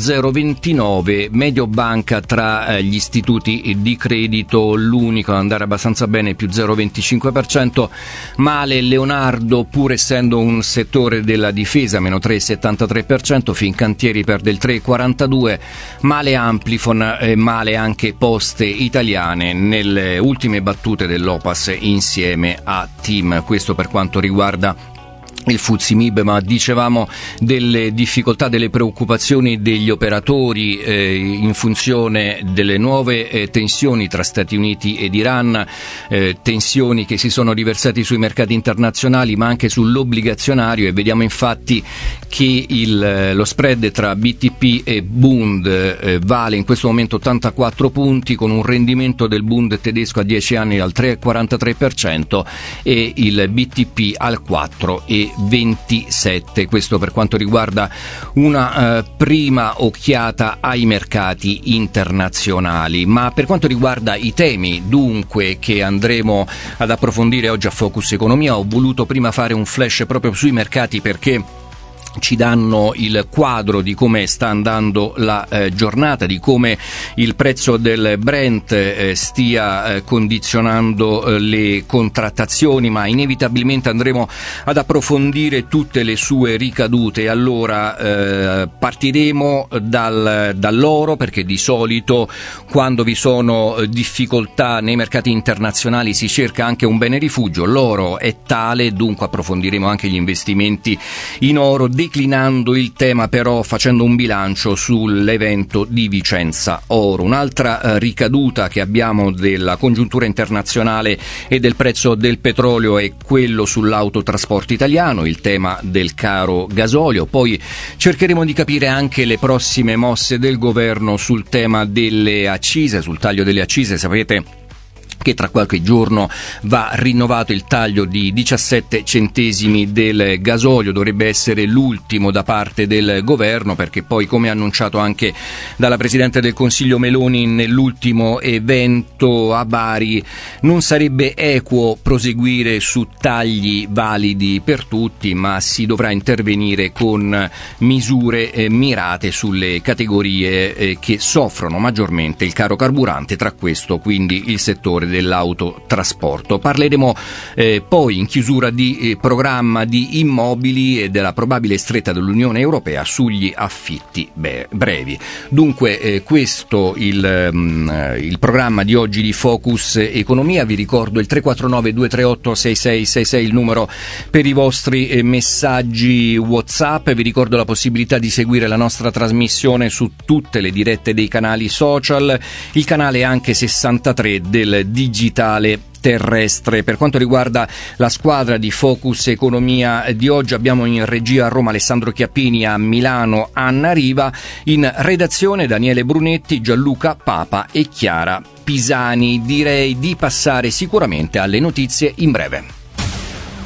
0,29, Mediobanca tra gli istituti di credito l'unico ad andare abbastanza bene, più 0,25%, male Leonardo pur essendo un settore della difesa, meno 3,73%, Fincantieri perde il 3,42%, male Amplifon, male anche Poste Italiane nelle ultime battute dell'Opas insieme a TIM. Questo per quanto riguarda il FTSE MIB, ma dicevamo delle difficoltà, delle preoccupazioni degli operatori in funzione delle nuove tensioni tra Stati Uniti ed Iran, tensioni che si sono riversati sui mercati internazionali ma anche sull'obbligazionario, e vediamo infatti che lo spread tra BTP e Bund vale in questo momento 84 punti, con un rendimento del Bund tedesco a 10 anni al 3,43% e il BTP al 4,27. Questo per quanto riguarda una prima occhiata ai mercati internazionali. Ma per quanto riguarda i temi dunque che andremo ad approfondire oggi a Focus Economia, ho voluto prima fare un flash proprio sui mercati perché ci danno il quadro di come sta andando la giornata, di come il prezzo del Brent stia condizionando le contrattazioni, ma inevitabilmente andremo ad approfondire tutte le sue ricadute. Allora partiremo dall'oro, perché di solito quando vi sono difficoltà nei mercati internazionali si cerca anche un bene rifugio. L'oro è tale, dunque approfondiremo anche gli investimenti in oro, declinando il tema però facendo un bilancio sull'evento di Vicenza Oro. Un'altra ricaduta che abbiamo della congiuntura internazionale e del prezzo del petrolio è quello sull'autotrasporto italiano, il tema del caro gasolio. Poi cercheremo di capire anche le prossime mosse del governo sul tema delle accise, sul taglio delle accise. Sapete che tra qualche giorno va rinnovato il taglio di 17 centesimi del gasolio, dovrebbe essere l'ultimo da parte del governo, perché poi, come annunciato anche dalla Presidente del Consiglio Meloni nell'ultimo evento a Bari, non sarebbe equo proseguire su tagli validi per tutti, ma si dovrà intervenire con misure mirate sulle categorie che soffrono maggiormente il caro carburante, tra questo quindi il settore dell'autotrasporto. Parleremo poi in chiusura di programma di immobili e della probabile stretta dell'Unione Europea sugli affitti brevi. Dunque questo il programma di oggi di Focus Economia. Vi ricordo il 349 238 6666, il numero per i vostri messaggi WhatsApp. Vi ricordo la possibilità di seguire la nostra trasmissione su tutte le dirette dei canali social, il canale anche 63 del digitale terrestre. Per quanto riguarda la squadra di Focus Economia di oggi, abbiamo in regia a Roma Alessandro Chiappini, a Milano Anna Riva, in redazione Daniele Brunetti, Gianluca Papa e Chiara Pisani. Direi di passare sicuramente alle notizie in breve.